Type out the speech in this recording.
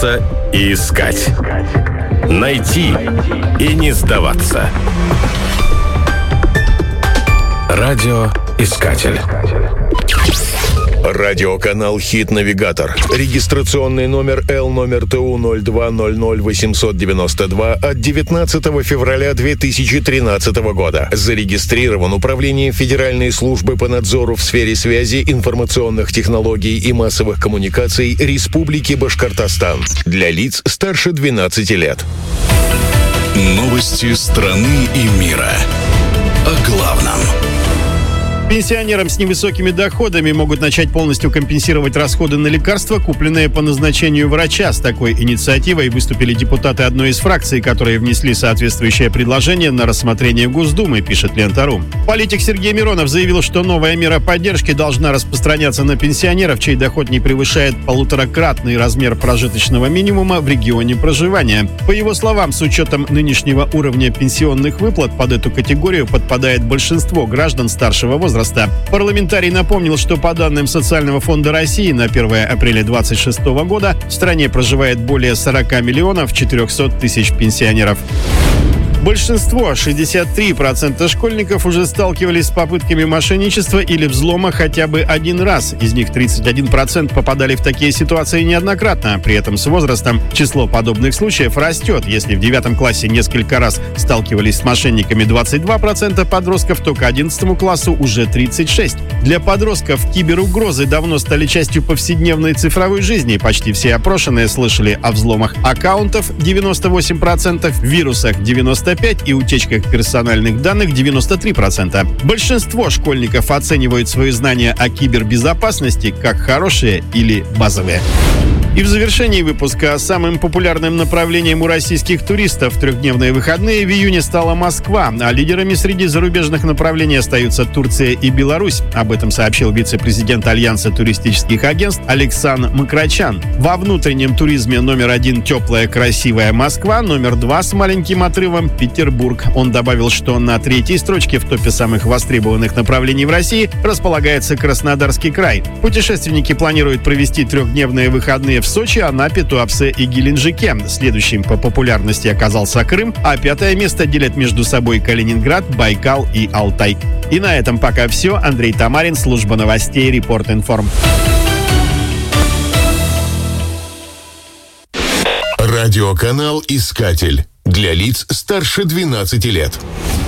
Бояться и искать. Найти и не сдаваться. Радиоискатель. Радиоканал «Хит-навигатор». Регистрационный номер L-номер ТУ-02-00-892 от 19 февраля 2013 года. Зарегистрирован Управлением Федеральной службы по надзору в сфере связи, информационных технологий и массовых коммуникаций Республики Башкортостан. Для лиц старше 12 лет. Новости страны и мира. О главном. Пенсионерам с невысокими доходами могут начать полностью компенсировать расходы на лекарства, купленные по назначению врача. С такой инициативой выступили депутаты одной из фракций, которые внесли соответствующее предложение на рассмотрение Госдумы, пишет Лента.ру. Политик Сергей Миронов заявил, что новая мера поддержки должна распространяться на пенсионеров, чей доход не превышает 1,5-кратный размер прожиточного минимума в регионе проживания. По его словам, с учетом нынешнего уровня пенсионных выплат под эту категорию подпадает большинство граждан старшего возраста. Парламентарий напомнил, что по данным Социального фонда России на 1 апреля 2026 года в стране проживает более 40 миллионов 400 тысяч пенсионеров. Большинство, 63% школьников уже сталкивались с попытками мошенничества или взлома хотя бы один раз. Из них 31% попадали в такие ситуации неоднократно. При этом с возрастом число подобных случаев растет. Если в 9 классе несколько раз сталкивались с мошенниками 22% подростков, то к 11 классу уже 36%. Для подростков киберугрозы давно стали частью повседневной цифровой жизни. Почти все опрошенные слышали о взломах аккаунтов 98%, вирусах 95% и утечках персональных данных 93%. Большинство школьников оценивают свои знания о кибербезопасности как хорошие или базовые. И в завершении выпуска самым популярным направлением у российских туристов в трехдневные выходные в июне стала Москва, а лидерами среди зарубежных направлений остаются Турция и Беларусь. Об этом сообщил вице-президент Альянса туристических агентств Александр Макрачан. Во внутреннем туризме номер 1 теплая, красивая Москва, номер 2 с маленьким отрывом Петербург. Он добавил, что на 3-й строчке в топе самых востребованных направлений в России располагается Краснодарский край. Путешественники планируют провести трехдневные выходные в Сочи, Анапе, Туапсе и Геленджике. Следующим по популярности оказался Крым, а 5-е место делят между собой Калининград, Байкал и Алтай. И на этом пока все. Андрей Тамарин, служба новостей Репорт-Информ. Радиоканал «Искатель». Для лиц старше 12 лет.